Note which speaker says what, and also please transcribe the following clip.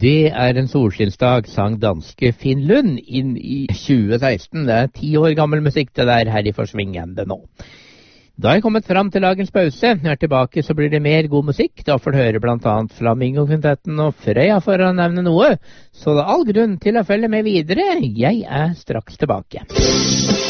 Speaker 1: Det en solskinnsdag, sang danske Finn Lund inn i 2016. Det 10 år gammel musikk det der her i Forsvingende nå. Da jeg kommet fram til dagens pause. Når jeg tilbake så blir det mer god musikk. Da får du høre blant annet Flamingo-kvintetten og Frøya for å nevne noe. Så det all grunn til å følge med videre. Jeg straks tilbake.